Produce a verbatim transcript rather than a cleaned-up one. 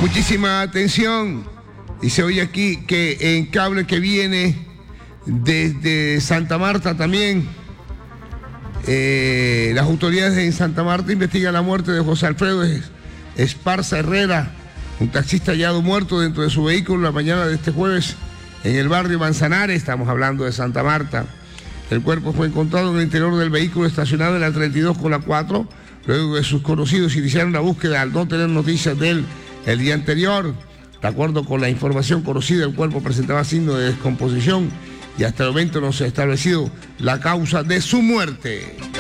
Muchísima atención. Y se oye aquí que en cable que viene desde Santa Marta también, eh, las autoridades en Santa Marta investigan la muerte de José Alfredo Esparza Herrera, un taxista hallado muerto dentro de su vehículo la mañana de este jueves en el barrio Manzanares. Estamos hablando de Santa Marta. El cuerpo fue encontrado en el interior del vehículo estacionado en la treinta y dos con la cuatro, luego de sus conocidos iniciaron la búsqueda al no tener noticias de él el día anterior. De acuerdo con la información conocida, el cuerpo presentaba signos de descomposición y hasta el momento no se ha establecido la causa de su muerte.